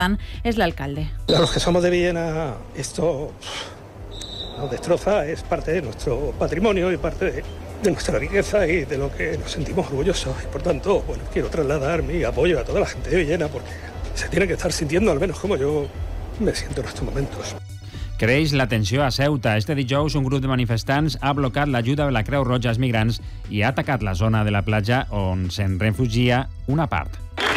es el alcalde. A los que somos de Villena, esto nos destroza, es parte de nuestro patrimonio y parte de nuestra riqueza y de lo que nos sentimos orgullosos. Y por tanto, quiero trasladar mi apoyo a toda la gente de Villena porque se tiene que estar sintiendo al menos como yo me siento en estos momentos. Creix la tensió a Ceuta. Este dijous un grup de manifestants ha blocat l'ajuda de la Creu Roja als migrants i ha atacat la zona de la platja on se'n refugia una part.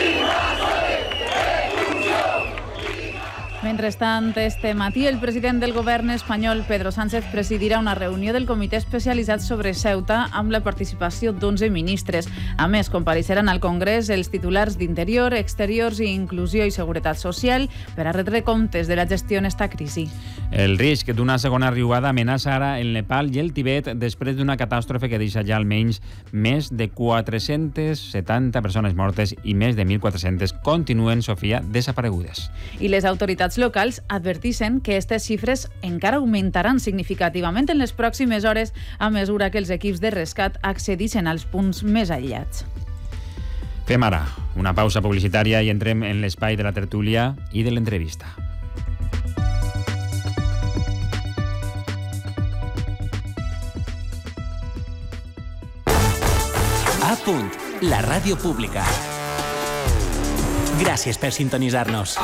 Mentrestant, este matí, el president del govern espanyol, Pedro Sánchez, presidirà una reunió del comitè especialitzat sobre Ceuta amb la participació d'11 ministres. A més, compareixeran al Congrés els titulars d'Interior, Exteriors i Inclusió i Seguretat Social per a retre comptes de la gestió en esta crisi. El risc d'una segona riuada amenaça ara el Nepal i el Tibet després d'una catàstrofe que deixa ja almenys més de 470 persones mortes i més de 1.400 continuen, Sofia, desaparegudes. I les autoritats locals advertixen que aquestes xifres encara augmentaran significativament en les pròximes hores a mesura que els equips de rescat accedixen als punts més aïllats. Fem ara una pausa publicitària i entrem en l'espai de la tertúlia i de l'entrevista. A punt, la ràdio pública. Gràcies per sintonitzar-nos.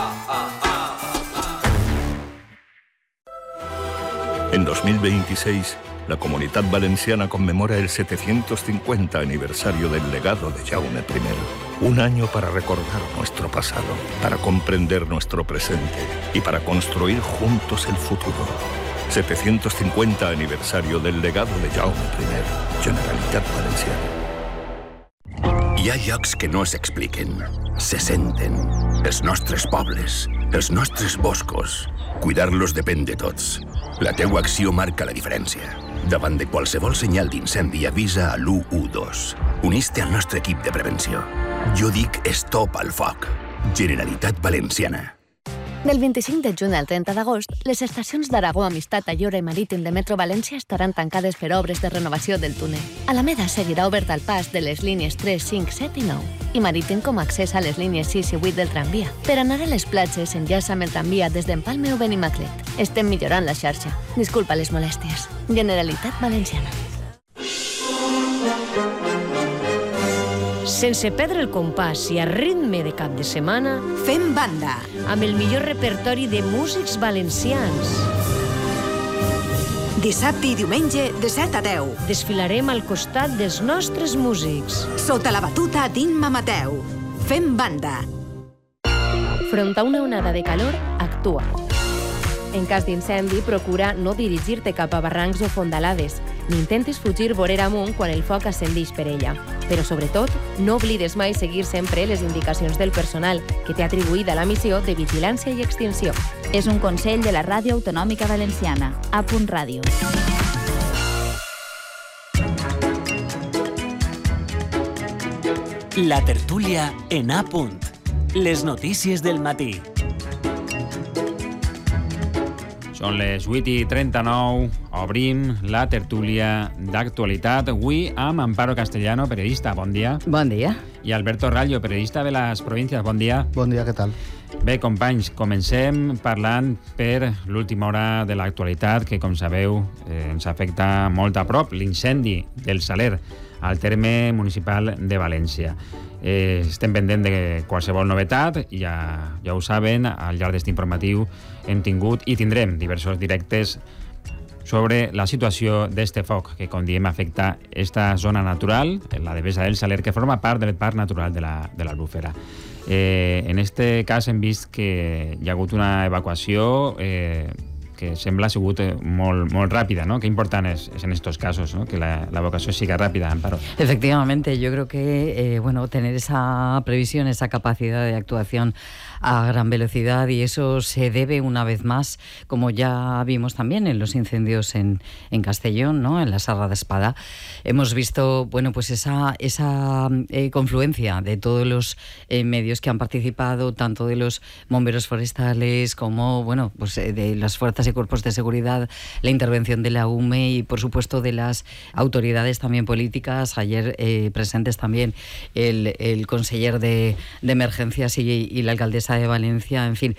En 2026, la Comunidad Valenciana conmemora el 750 aniversario del legado de Jaume I. Un año para recordar nuestro pasado, para comprender nuestro presente y para construir juntos el futuro. 750 aniversario del legado de Jaume I. Generalitat Valenciana. Hi ha llocs que no s'expliquen, se senten. Els nostres pobles, els nostres boscos. Cuidar-los depèn de tots. La teua acció marca la diferència. Davant de qualsevol senyal d'incendi, avisa a l'112. Unís-te al nostre equip de prevenció. Jo dic stop al foc. Generalitat Valenciana. Del 25 de juny al 30 d'agost, les estacions d'Aragó, Amistat, Ayora i Marítim de Metro València estaran tancades per obres de renovació del túnel. Alameda seguirà obert al pas de les línies 3, 5, 7 i 9 i Marítim com a accés a les línies 6 i 8 del tramvia. Per anar a les platges, enllaça amb el tramvia des d'Empalme o Benimaclet. Estem millorant la xarxa. Disculpa les molèsties. Generalitat Valenciana. Sense perdre el compàs i a ritme de cap de setmana, fem banda amb el millor repertori de músics valencians. Dissabte i diumenge de 7 a 10. Desfilarem al costat dels nostres músics. Sota la batuta d'Imma Mateu. Fem banda. Front a una onada de calor, actua. En cas d'incendi, procura no dirigir-te cap a barrancs o fondalades, ni intentis fugir vorera amunt quan el foc ascendeix per ella. Però, sobretot, no oblides mai seguir sempre les indicacions del personal que té atribuïda la missió de vigilància i extinció. És un consell de la Ràdio Autonòmica Valenciana. A punt ràdio. La tertúlia en A punt. Les notícies del matí. Són les 8:39, obrim la tertúlia d'actualitat. Avui amb Amparo Castellano, periodista, bon dia. Bon dia. I Alberto Rallo, periodista de les províncies, bon dia. Bon dia, què tal? Bé, companys, comencem parlant per l'última hora de l'actualitat, que, com sabeu, ens afecta molt a prop, l'incendi del Saler, al terme municipal de València. Estem pendent de qualsevol novetat, ja ho saben, al llarg d'aquest informatiu hem tingut i tindrem diversos directes sobre la situació d'este foc que, com diem, afecta esta zona natural, la Devesa del Saler, que forma part del Parc Natural de l'Albufera. En este cas hem vist que hi ha hagut una evacuació que sembla ha sigut molt ràpida, ¿no? Qué important es en estos casos, ¿no? Que la evacuación siga rápida, Amparo. Efectivamente, yo creo que tener esa previsión, esa capacidad de actuación a gran velocidad, y eso se debe una vez más, como ya vimos también en los incendios en Castellón, ¿no? En la Serra de Espada. Hemos visto, pues esa confluencia de todos los medios que han participado, tanto de los bomberos forestales como, de las fuerzas y y cuerpos de seguridad, la intervención de la UME y, por supuesto, de las autoridades también políticas. Ayer presentes también el conseller de Emergencias y la alcaldesa de Valencia. En fin,